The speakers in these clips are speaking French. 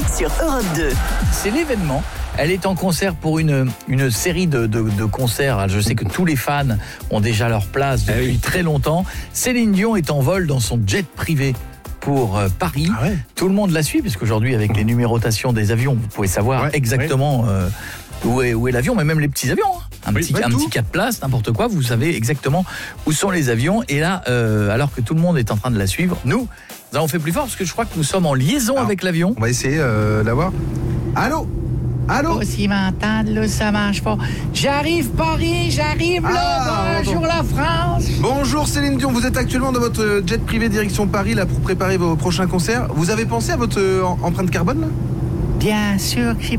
sur Europe 2. C'est l'événement. Elle est en concert pour une série de concerts. Je sais que tous les fans ont déjà leur place depuis très longtemps. Céline Dion est en vol dans son jet privé pour Paris. Ah ouais. Tout le monde la suit, parce qu'aujourd'hui, avec les numérotations des avions, vous pouvez savoir exactement où est l'avion, mais même les petits avions. Un petit 4 places, n'importe quoi, vous savez exactement où sont les avions. Et là, alors que tout le monde est en train de la suivre, nous avons fait plus fort, parce que je crois que nous sommes en liaison avec l'avion. On va essayer d'avoir... Allô? Oh, s'ils m'entendent, là, ça marche pas. J'arrive Paris, j'arrive là, bonjour la France. Bonjour Céline Dion, vous êtes actuellement dans votre jet privé direction Paris là pour préparer vos prochains concerts. Vous avez pensé à votre empreinte carbone là? Bien sûr que j'ai...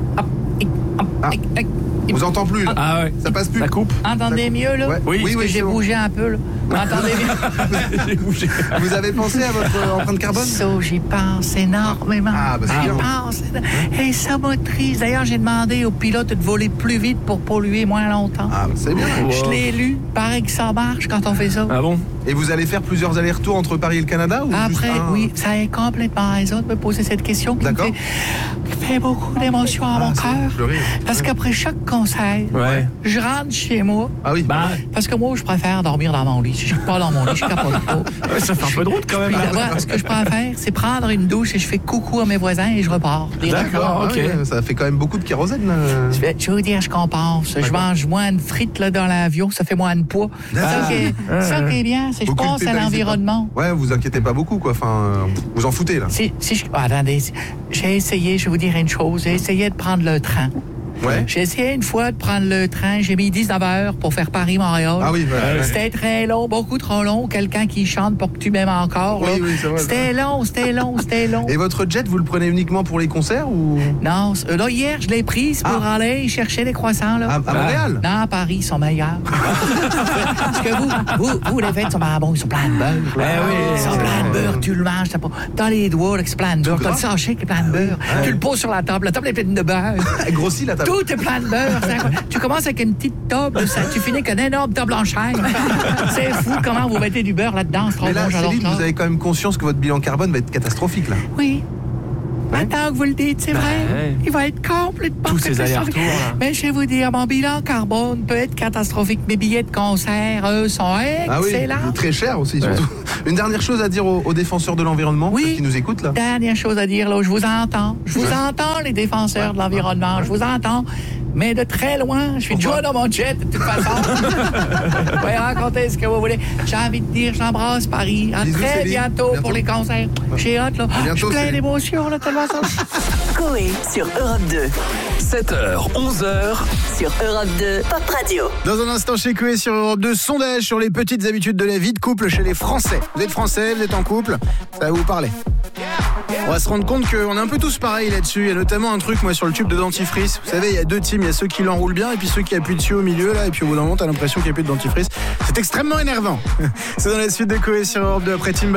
Vous entend plus là. Ah ouais. Ça passe plus. Ça coupe. Entendez mieux là? Ouais. Oui, j'ai bougé un peu là. Entendez mieux. J'ai bougé. Vous avez pensé à votre empreinte carbone? Ça, j'y pense énormément. J'y pense. Et ça motrice. D'ailleurs, j'ai demandé au pilote de voler plus vite pour polluer moins longtemps. Ah, c'est bien. Je l'ai lu. Paraît que ça marche quand on fait ça. Ah bon? Et vous allez faire plusieurs allers-retours entre Paris et le Canada ou après, juste un... oui, ça est complètement raison de me poser cette question qui me fait beaucoup d'émotions à mon cœur. Parce qu'après chaque concert, je rentre chez moi. Ah oui. Parce que moi, je préfère dormir dans mon lit. Si je suis pas dans mon lit, je capote pas. Ça fait un peu de route quand même. Ce que je préfère, c'est prendre une douche et je fais coucou à mes voisins et je repars. D'accord, ok. Ça fait quand même beaucoup de kérosène. Je vais vous dire, je compense. Je mange moins de frites là, dans l'avion, ça fait moins de poids. Ça qui est bien, c'est que je pense à l'environnement. Ouais, vous inquiétez pas beaucoup, quoi. Enfin, vous en foutez, là. Attendez, j'ai essayé, je vais vous dire une chose, j'ai essayé de prendre le train. Ouais. J'ai essayé une fois de prendre le train, j'ai mis 19 heures pour faire Paris-Montréal. Ah oui, C'était très long, beaucoup trop long. Quelqu'un qui chante pour que tu m'aimes encore. Oui, c'est vrai. C'était long. Et votre jet, vous le prenez uniquement pour les concerts ou... Non, là, hier, je l'ai prise pour aller chercher des croissants. Là. À Montréal? Non, à Paris, ils sont meilleurs. Parce que vous, les fêtes sont pas bons, ils sont pleins de beurre. Ils sont pleins de beurre, tu le manges, t'as les doigts, là, c'est plein de beurre. T'as le sachet qui est plein de beurre. Tu le poses sur la table est pleine de beurre. Grossit la table. Tout est plein de beurre. Tu commences avec une petite table, tu finis avec une énorme table en chaîne. C'est fou comment vous mettez du beurre là-dedans. Mais là, Céline, vous avez quand même conscience que votre bilan carbone va être catastrophique, là. Oui. Maintenant que vous le dites, c'est vrai. Il va être complètement tous ces allers-retours. Mais je vais vous dire, mon bilan carbone peut être catastrophique. Mes billets de concert, eux, sont excellents. Ah oui, très cher aussi, surtout. Une dernière chose à dire aux défenseurs de l'environnement qui nous écoutent, là. Dernière chose à dire, là, je vous entends. Je vous entends, les défenseurs de l'environnement. Je vous entends. Mais de très loin, je suis déjà dans mon jet, de toute façon. Vous pouvez raconter ce que vous voulez. J'ai envie de dire, j'embrasse Paris. À très bientôt pour les concerts. J'ai hâte, là. Je suis plein d'émotions, là, tellement ça. Coé sur Europe 2. 7h, 11h. Sur Europe 2, Pop Radio. Dans un instant chez Coé sur Europe 2, sondage sur les petites habitudes de la vie de couple chez les Français. Vous êtes Français, vous êtes en couple, ça va vous parler. On va se rendre compte qu'on est un peu tous pareils là-dessus. Il y a notamment un truc, moi, sur le tube de dentifrice. Vous savez, il y a deux teams. Il y a ceux qui l'enroulent bien et puis ceux qui appuient dessus au milieu, là. Et puis au bout d'un moment, t'as l'impression qu'il n'y a plus de dentifrice. C'est extrêmement énervant. C'est dans la suite de Coé sur Europe 2 après Timba.